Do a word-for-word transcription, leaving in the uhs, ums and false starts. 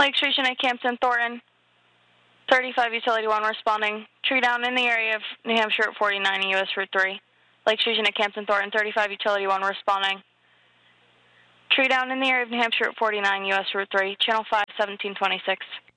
Lake Station at Campton Thornton. thirty-five Utility one responding. Tree down in the area of New Hampshire at forty-nine, U S Route three. Lake Station at Campton Thornton, thirty-five Utility one responding. Tree down in the area of New Hampshire at forty-nine, U S Route three. Channel five, seventeen twenty-six.